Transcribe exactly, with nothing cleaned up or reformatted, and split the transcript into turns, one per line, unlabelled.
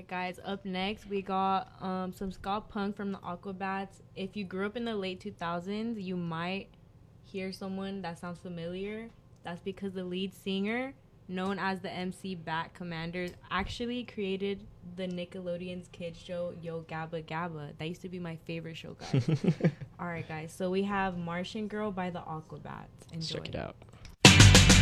right, guys. Up next, we got um, some ska punk from the Aquabats. If you grew up in the late two thousands, you might hear someone that sounds familiar. That's because the lead singer, known as the M C Bat Commanders, actually created the Nickelodeon's kids show Yo Gabba Gabba. That used to be my favorite show, guys. All right, guys. So we have Martian Girl by the Aquabats. Enjoy.
Check it out.